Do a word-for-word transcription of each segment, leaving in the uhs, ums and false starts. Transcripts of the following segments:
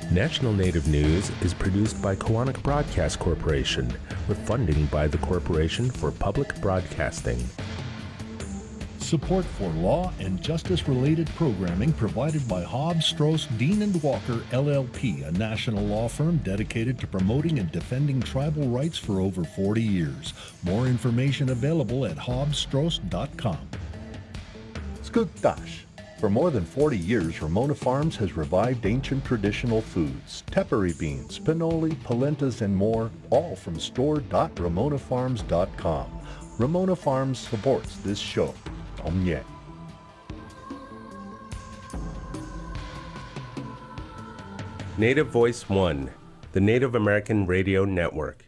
National Native News is produced by Koahnic Broadcast Corporation with funding by the Corporation for Public Broadcasting. Support for law and justice-related programming provided by Hobbs, Stross, Dean and Walker, L L P, a national law firm dedicated to promoting and defending tribal rights for over forty years. More information available at hobbs stross dot com. Skugtash. For more than forty years, Ramona Farms has revived ancient traditional foods, tepary beans, pinoli, polentas, and more, all from store dot ramona farms dot com. Ramona Farms supports this show. Om Nye. Native Voice One, the Native American Radio Network.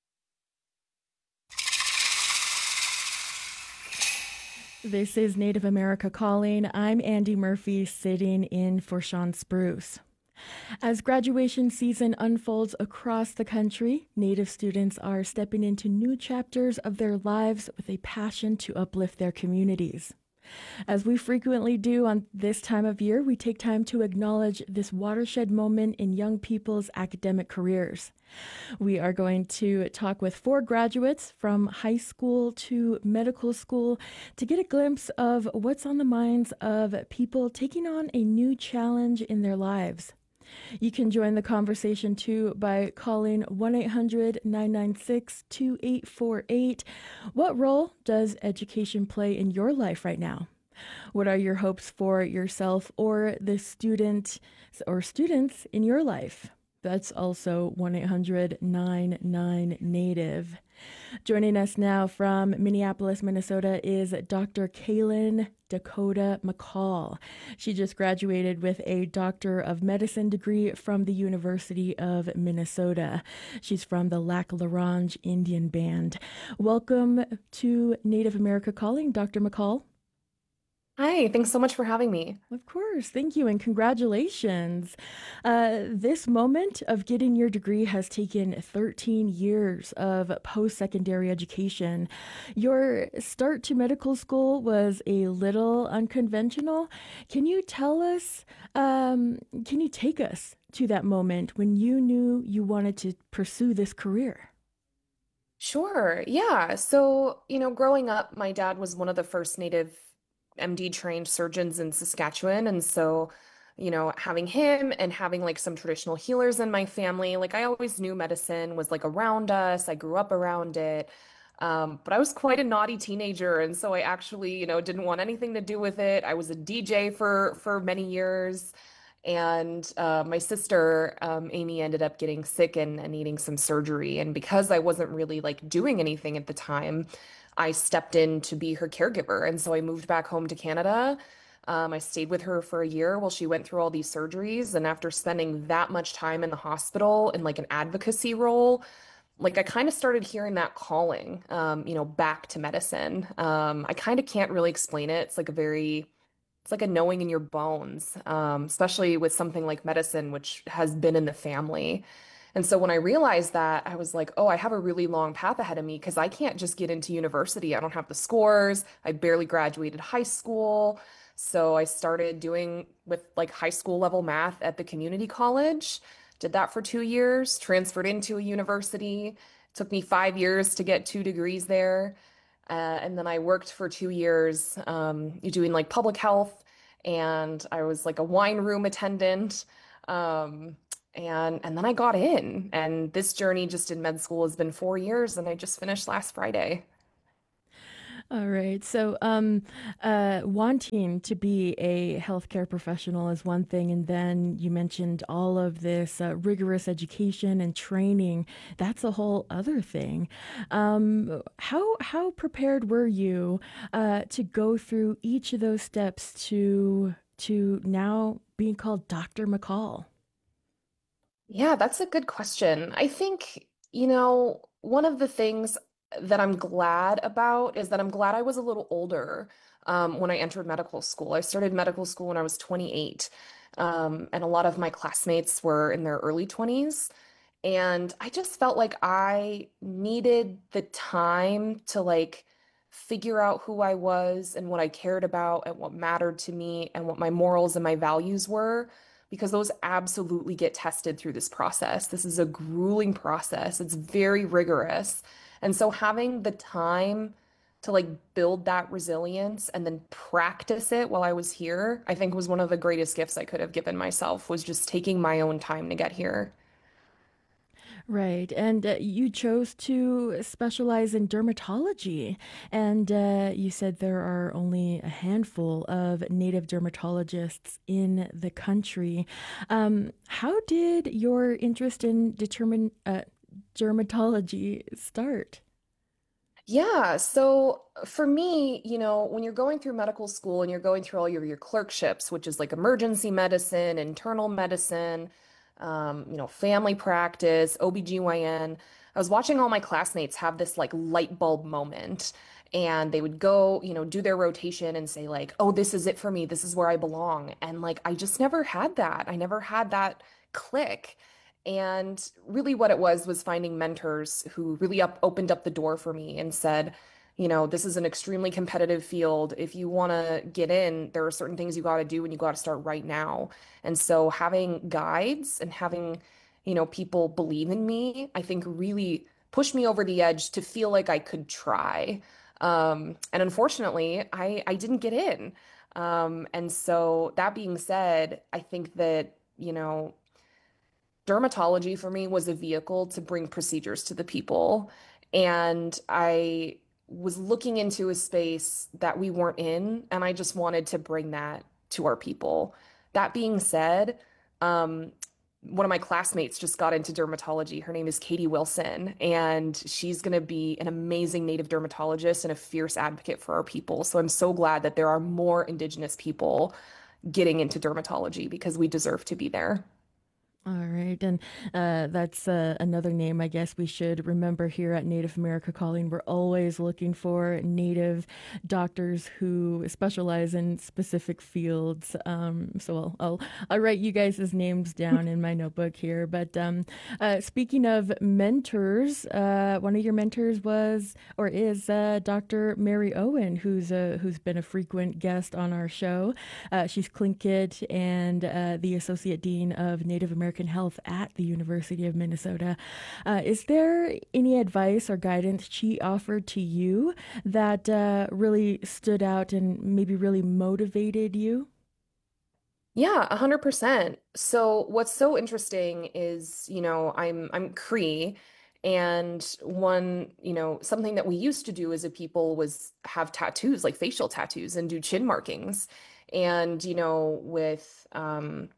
This is Native America Calling. I'm Andy Murphy, sitting in for Sean Spruce. As graduation season unfolds across the country, Native students are stepping into new chapters of their lives with a passion to uplift their communities. As we frequently do on this time of year, we take time to acknowledge this watershed moment in young people's academic careers. We are going to talk with four graduates from high school to medical school to get a glimpse of what's on the minds of people taking on a new challenge in their lives. You can join the conversation too by calling one eight hundred nine nine six two eight four eight. What role does education play in your life right now? What are your hopes for yourself or the student or students in your life? That's also one eight hundred nine nine Native. Joining us now from Minneapolis, Minnesota is Doctor Kaylin Dakota McCall. She just graduated with a Doctor of Medicine degree from the University of Minnesota. She's from the Lac La Ronge Indian Band. Welcome to Native America Calling, Doctor McCall. Hi, thanks so much for having me. Of course, thank you, and congratulations. Uh, this moment of getting your degree has taken thirteen years of post-secondary education. Your start to medical school was a little unconventional. Can you tell us, um, can you take us to that moment when you knew you wanted to pursue this career? Sure, yeah. So, you know, growing up, my dad was one of the first Native M D trained surgeons in Saskatchewan. And so, you know, having him and having like some traditional healers in my family, like I always knew medicine was like around us. I grew up around it. Um, but I was quite a naughty teenager. And so I actually, you know, didn't want anything to do with it. I was a D J for, for many years. And uh, my sister, um, Amy, ended up getting sick and, and needing some surgery. And because I wasn't really like doing anything at the time, I stepped in to be her caregiver. And so I moved back home to Canada. Um, I stayed with her for a year while she went through all these surgeries. And after spending that much time in the hospital in like an advocacy role, like I kind of started hearing that calling, um, you know, back to medicine. Um, I kind of can't really explain it. It's like a very, it's like a knowing in your bones, um, especially with something like medicine, which has been in the family. And so when I realized that, I was like, oh, I have a really long path ahead of me because I can't just get into university. I don't have the scores. I barely graduated high school. So I started doing with like high school level math at the community college, did that for two years, transferred into a university. It took me five years to get two degrees there. Uh, and then I worked for two years um, doing like public health, and I was like a wine room attendant. Um, And and then I got in, and this journey just in med school has been four years, and I just finished last Friday. All right. So, um, uh, wanting to be a healthcare professional is one thing, and then you mentioned all of this uh, rigorous education and training. That's a whole other thing. Um, how how prepared were you uh, to go through each of those steps to to now being called Doctor McCall? Yeah, that's a good question. I think, you know, one of the things that I'm glad about is that I'm glad I was a little older um, when I entered medical school. I started medical school when I was twenty-eight, um, and a lot of my classmates were in their early twenties. And I just felt like I needed the time to like figure out who I was and what I cared about and what mattered to me and what my morals and my values were because those absolutely get tested through this process. This is a grueling process. It's very rigorous. And so having the time to like build that resilience and then practice it while I was here, I think was one of the greatest gifts I could have given myself, was just taking my own time to get here. Right. And uh, you chose to specialize in dermatology. And uh, you said there are only a handful of native dermatologists in the country. Um, how did your interest in determine, uh, dermatology start? Yeah, so for me, you know, when you're going through medical school and you're going through all your your clerkships, which is like emergency medicine, internal medicine, um, you know, family practice, O B G Y N, I was watching all my classmates have this like light bulb moment, and they would go, you know, do their rotation and say like, "Oh, this is it for me. This is where I belong." And like I just never had that. I never had that click. And really, what it was was finding mentors who really up, opened up the door for me and said, you know, this is an extremely competitive field. If you want to get in, there are certain things you got to do and you got to start right now. And so, having guides and having, you know, people believe in me, I think really pushed me over the edge to feel like I could try. Um, and unfortunately, I, I didn't get in. Um, and so, that being said, I think that, you know, dermatology for me was a vehicle to bring procedures to the people. And I was looking into a space that we weren't in, and I just wanted to bring that to our people. That being said, um, one of my classmates just got into dermatology. Her name is Katie Wilson, and she's going to be an amazing native dermatologist and a fierce advocate for our people. So I'm so glad that there are more Indigenous people getting into dermatology because we deserve to be there. All right. And uh, that's uh, another name I guess we should remember here at Native America Calling. We're always looking for Native doctors who specialize in specific fields. Um, so I'll, I'll, I'll write you guys' names down in my notebook here. But um, uh, speaking of mentors, uh, one of your mentors was or is uh, doctor Mary Owen, who's, uh, who's been a frequent guest on our show. Uh, she's Tlingit and uh, the Associate Dean of Native American Health at the University of Minnesota. Uh, is there any advice or guidance she offered to you that uh, really stood out and maybe really motivated you? Yeah, a hundred percent. So what's so interesting is, you know, I'm I'm Cree, and one, you know, something that we used to do as a people was have tattoos, like facial tattoos, and do chin markings. And, you know, with um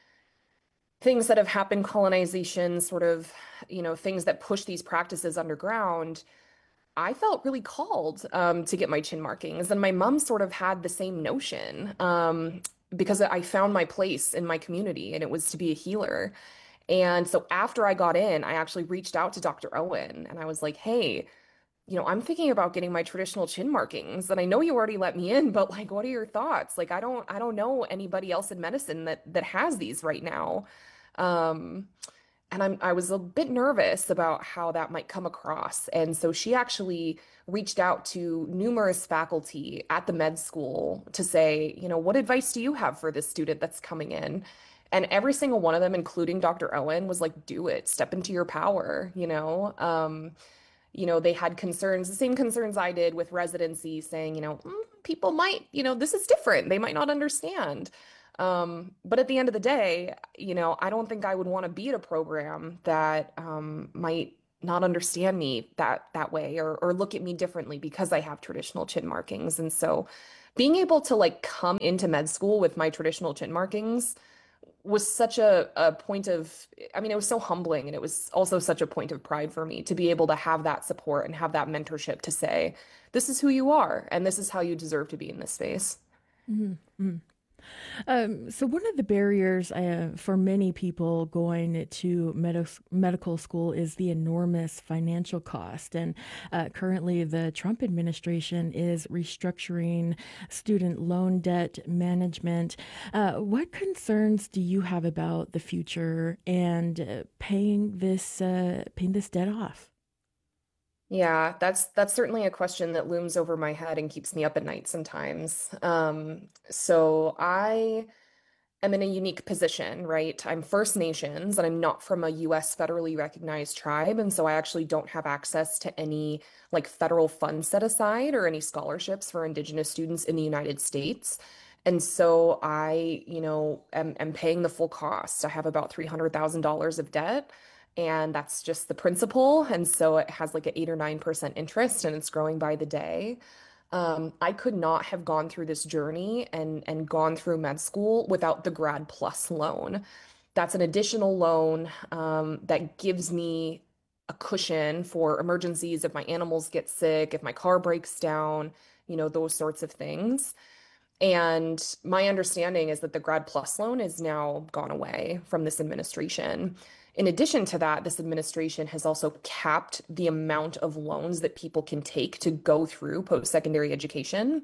things that have happened, colonization, sort of, you know, things that push these practices underground, I felt really called um, to get my chin markings. And my mom sort of had the same notion um, because I found my place in my community and it was to be a healer. And so after I got in, I actually reached out to doctor Owen and I was like, hey, you know, I'm thinking about getting my traditional chin markings. And I know you already let me in, but like, what are your thoughts? Like, I don't, I don't know anybody else in medicine that that has these right now. Um, and I'm I was a bit nervous about how that might come across. And so she actually reached out to numerous faculty at the med school to say, you know, what advice do you have for this student that's coming in? And every single one of them, including doctor Owen, was like, do it, step into your power, you know? Um, you know, they had concerns, the same concerns I did with residency, saying, you know, "Mm, people might, you know, this is different. They might not understand. Um, but at the end of the day, you know, I don't think I would want to be at a program that um, might not understand me that that way or or look at me differently because I have traditional chin markings. And so being able to like come into med school with my traditional chin markings was such a, a point of, I mean, it was so humbling and it was also such a point of pride for me to be able to have that support and have that mentorship to say, this is who you are and this is how you deserve to be in this space. Mhm. Um, so one of the barriers uh, for many people going to med- medical school is the enormous financial cost. And uh, currently, the Trump administration is restructuring student loan debt management. Uh, what concerns do you have about the future and uh, paying this uh, paying this debt off? Yeah, that's that's certainly a question that looms over my head and keeps me up at night sometimes. Um, so I am in a unique position, right? I'm First Nations and I'm not from a U S federally recognized tribe. And so I actually don't have access to any like federal funds set aside or any scholarships for Indigenous students in the United States. And so I, you know, am, am paying the full cost. I have about three hundred thousand dollars of debt, and that's just the principal. And so it has like an eight or nine percent interest, and it's growing by the day. Um, I could not have gone through this journey and and gone through med school without the Grad Plus loan. That's an additional loan um, that gives me a cushion for emergencies if my animals get sick, if my car breaks down, you know, those sorts of things. And my understanding is that the Grad Plus loan is now gone away from this administration. In addition to that, this administration has also capped the amount of loans that people can take to go through post-secondary education.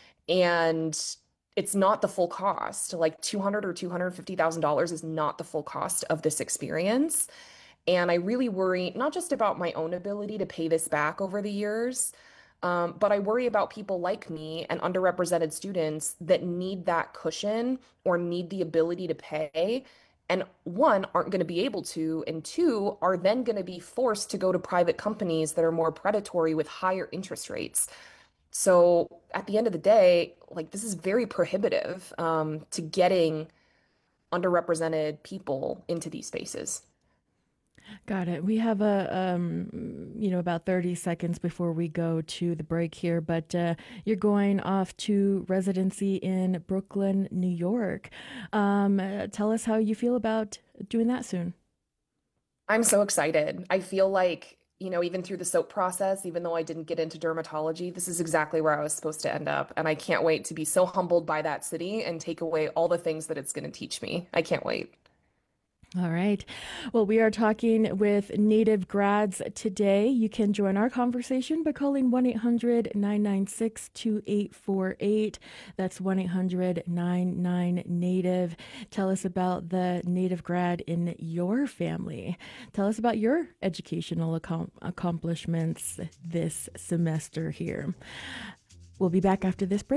And it's not the full cost. Like two hundred thousand dollars or two hundred fifty thousand dollars is not the full cost of this experience. And I really worry not just about my own ability to pay this back over the years, um, but I worry about people like me and underrepresented students that need that cushion or need the ability to pay. And one, aren't going to be able to, and two, are then going to be forced to go to private companies that are more predatory with higher interest rates. So at the end of the day, like this is very prohibitive um, to getting underrepresented people into these spaces. Got it. We have a, um, you know, about thirty seconds before we go to the break here, but uh, you're going off to residency in Brooklyn, New York. Um, uh, tell us how you feel about doing that soon. I'm so excited. I feel like, you know, even through the SOAP process, even though I didn't get into dermatology, this is exactly where I was supposed to end up. And I can't wait to be so humbled by that city and take away all the things that it's going to teach me. I can't wait. All right. Well, we are talking with Native grads today. You can join our conversation by calling one eight hundred nine nine six two eight four eight. That's one eight hundred nine nine Native. Tell us about the Native grad in your family. Tell us about your educational accom- accomplishments this semester here. We'll be back after this break.